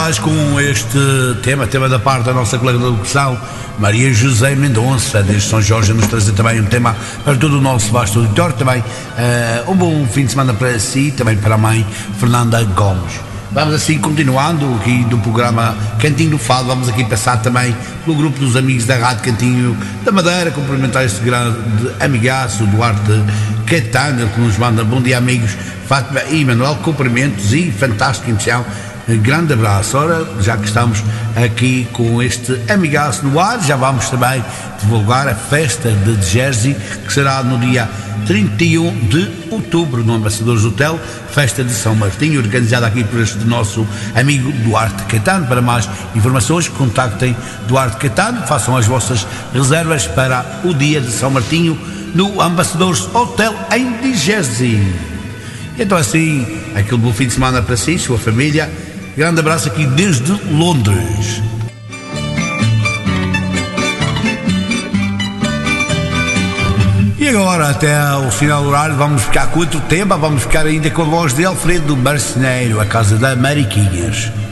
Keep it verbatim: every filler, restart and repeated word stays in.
mais com este tema, tema da parte da nossa colega da locução, Maria José Mendonça, desde São Jorge, nos trazer também um tema para todo o nosso vasto auditório, também uh, um bom fim de semana para si, também para a mãe Fernanda Gomes. Vamos assim, continuando aqui do programa Cantinho do Fado, vamos aqui passar também pelo grupo dos amigos da Rádio Cantinho da Madeira, cumprimentar este grande amigaço, Duarte Caetano, que nos manda bom dia, amigos, Fátima e Manuel, cumprimentos e fantástico emissão. Grande abraço. Ora, já que estamos aqui com este amigaço no ar, já vamos também divulgar a festa de Jersey, que será no dia trinta e um de outubro no Ambassadores Hotel, festa de São Martinho, organizada aqui por este nosso amigo Duarte Caetano. Para mais informações, contactem Duarte Caetano, façam as vossas reservas para o dia de São Martinho no Ambassadores Hotel em Jersey. Então assim, aquele bom fim de semana para si, sua família. Grande abraço aqui desde Londres. E agora, até o final do horário, vamos ficar com outro tema. Vamos ficar ainda com a voz de Alfredo Marceneiro, a Casa da Mariquinhas.